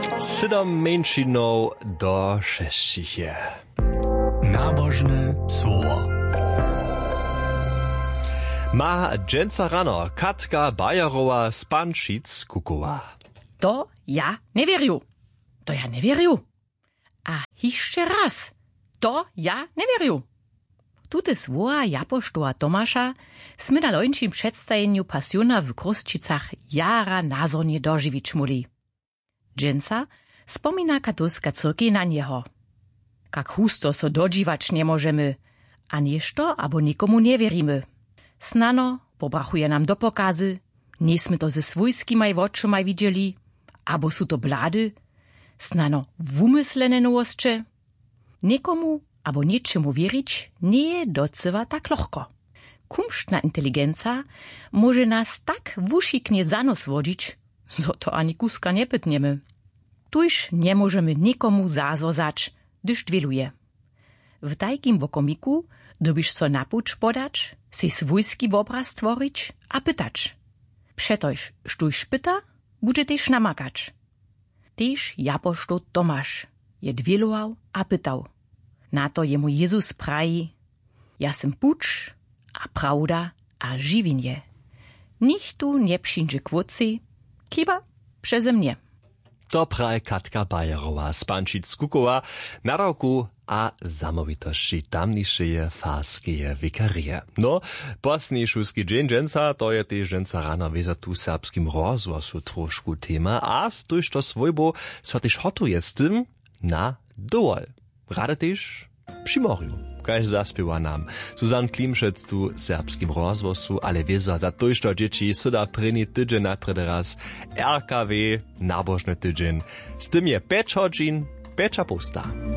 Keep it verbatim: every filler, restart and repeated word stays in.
Siedem menšinov do šeścich. Nabożne słowo. Ma dżęca rano Katka Bajerowa z Pančic Kukowa. To ja nie wierzę. To ja nie wierzę. A jeszcze raz. To ja nie wierzę. Tute słowa Japoštowa Tomasza sme na lończym przedstawieniu Pasiona w Krusčicach jara nazornie dożywić muli. Dżęca spomina katolska cyrkiw na niego. Kak husto so dodziwać nie możemy, a nieszto abo nikomu nie wierimy. Snano pobrachuje nam do pokazy, nismy to ze swójskimaj oczomaj widzieli, abo su to blady, snano wumyslene nowostcze. Nikomu abo niczemu wierzyć nie je docewa tak lochko. Kumštna inteligenca może nas tak wusziknie za nos wodzić, zo to ani kuska nie pytniemy. Tuż nie możemy nikomu zazozać, gdyż dwieluje. W tajkim wokomiku dobisz so napuć podać, si swójski obraz stworić a pytać. Przetoż sztuś pyta, bude też namakać. Tež Japošto Tomasz je dwielował a pytał. Na to jemu Jezus praji, ja sem puč a prawda a żywienie. Nikt tu nie przyjdzie k wódcy, kiba przeze mnie. To praj Katka Bajerowa z Pančic Kukowa na roku a zamovitości tamniejszej farskie wikarie. No, posni šulski dzień dżęca, to je też dżęca rano weza tu serbskim rozgłosu troszku tema, a tuż to swojbo so też hotuje z tym na dołol. Rade też przy morju. Kaž zaspiewa nam Susan Klimšec tu serbskim rozgłosu, ale weza za tuż to dzieci syda pryni tydzień najpredy raz R K W nabożny tydzień. Z tym je peć hodzin, pecza pusta.